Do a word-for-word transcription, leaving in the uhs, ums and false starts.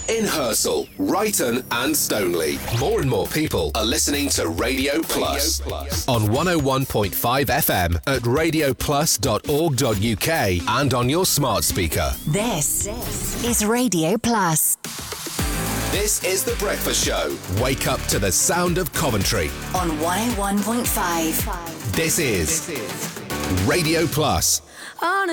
In Hersal, Brighton and Stoneleigh, more and more people are listening to Radio Plus, Radio Plus. On one oh one point five F M at radio plus dot org dot U K and on your smart speaker. This is Radio Plus. This is The Breakfast Show. Wake up to the sound of Coventry. On one oh one point five. This is Radio Plus. On